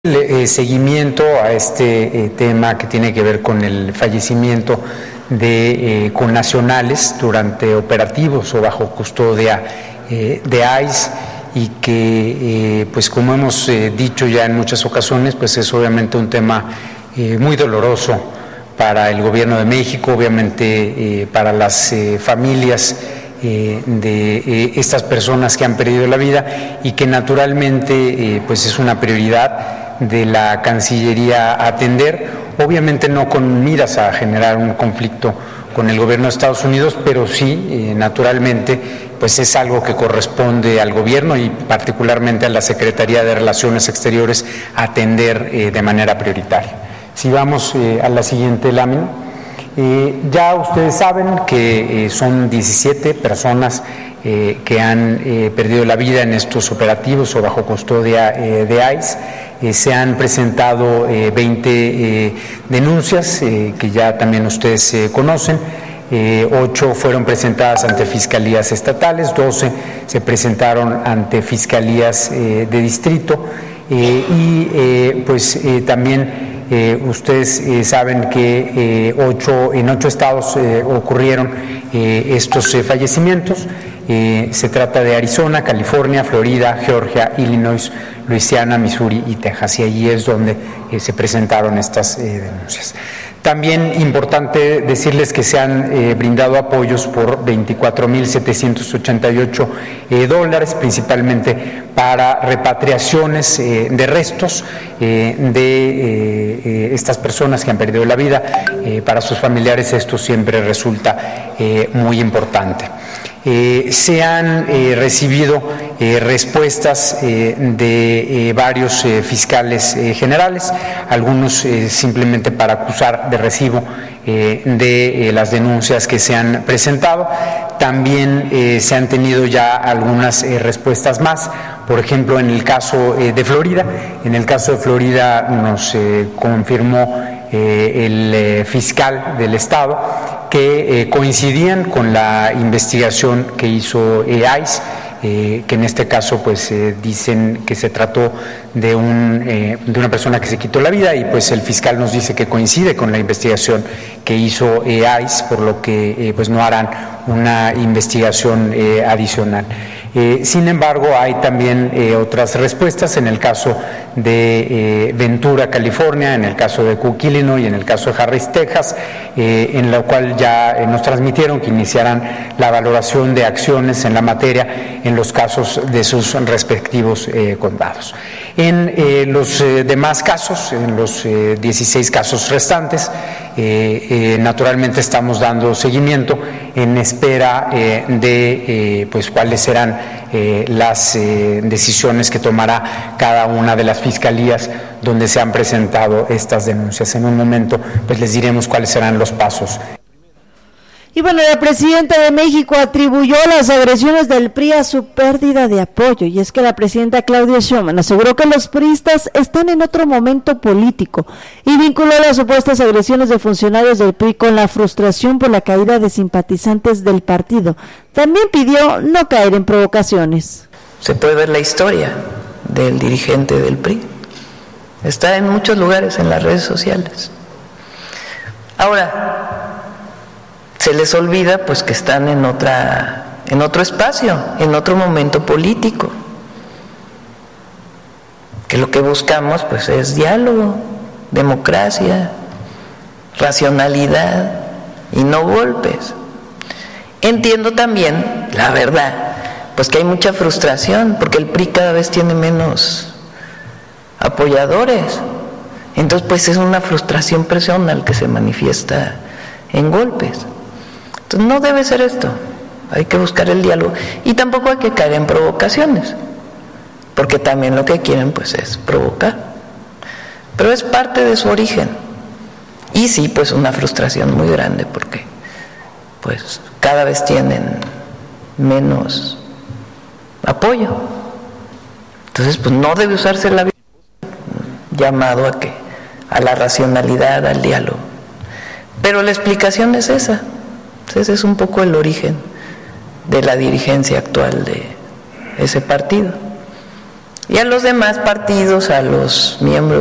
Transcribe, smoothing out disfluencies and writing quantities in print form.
Seguimiento a este tema que tiene que ver con el fallecimiento de connacionales durante operativos o bajo custodia de ICE, y que pues como hemos dicho ya en muchas ocasiones, pues es obviamente un tema muy doloroso para el gobierno de México, obviamente para las familias de estas personas que han perdido la vida, y que naturalmente pues es una prioridad de la Cancillería atender, obviamente no con miras a generar un conflicto con el gobierno de Estados Unidos, pero sí, naturalmente, pues es algo que corresponde al gobierno y particularmente a la Secretaría de Relaciones Exteriores atender de manera prioritaria. Si vamos a la siguiente lámina. Ya ustedes saben que son 17 personas que han perdido la vida en estos operativos o bajo custodia de ICE. Se han presentado 20 denuncias que ya también ustedes conocen. 8 fueron presentadas ante fiscalías estatales, 12 se presentaron ante fiscalías de distrito, también ustedes saben que en 8 estados ocurrieron estos fallecimientos. Se trata de Arizona, California, Florida, Georgia, Illinois, Luisiana, Missouri y Texas, y allí es donde se presentaron estas denuncias. También importante decirles que se han brindado apoyos por $24,788, principalmente para repatriaciones de restos de estas personas que han perdido la vida. Para sus familiares esto siempre resulta muy importante. Se han recibido respuestas de varios fiscales generales, algunos simplemente para acusar de recibo de las denuncias que se han presentado. También se han tenido ya algunas respuestas más. Por ejemplo, en el caso de Florida, nos confirmó el fiscal del estado que coincidían con la investigación que hizo ICE, que en este caso pues dicen que se trató de una persona que se quitó la vida, y pues el fiscal nos dice que coincide con la investigación que hizo ICE, por lo que pues no harán una investigación adicional. Sin embargo, hay también otras respuestas en el caso de Ventura, California, en el caso de Cook, Illinois y en el caso de Harris, Texas, en la cual ya nos transmitieron que iniciarán la valoración de acciones en la materia en los casos de sus respectivos condados. En los demás casos, en los 16 casos restantes, naturalmente estamos dando seguimiento en espera de pues cuáles serán las decisiones que tomará cada una de las fiscalías donde se han presentado estas denuncias. En un momento pues les diremos cuáles serán los pasos. Y bueno, la presidenta de México atribuyó las agresiones del PRI a su pérdida de apoyo, y es que la presidenta Claudia Sheinbaum aseguró que los priistas están en otro momento político y vinculó las supuestas agresiones de funcionarios del PRI con la frustración por la caída de simpatizantes del partido. También pidió no caer en provocaciones. Se puede ver la historia del dirigente del PRI. Está en muchos lugares en las redes sociales. Ahora, se les olvida pues que están en otro espacio, en otro momento político, que lo que buscamos pues es diálogo, democracia, racionalidad y no golpes. Entiendo también, la verdad, pues que hay mucha frustración porque el PRI cada vez tiene menos apoyadores, entonces pues es una frustración personal que se manifiesta en golpes. Entonces no debe ser esto, hay que buscar el diálogo y tampoco hay que caer en provocaciones, porque también lo que quieren pues es provocar, pero es parte de su origen. Y sí, pues una frustración muy grande porque pues cada vez tienen menos apoyo. Entonces pues no debe usarse la llamado a la racionalidad, al diálogo. Pero la explicación es esa. Ese es un poco el origen de la dirigencia actual de ese partido. Y a los demás partidos, a los miembros